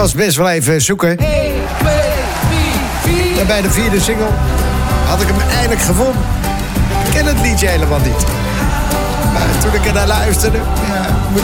was best wel even zoeken. 1, 2, 3, 4. En bij de 4e single had ik hem eindelijk gevonden. Ik ken het liedje helemaal niet. Maar toen ik er naar luisterde, ja, moet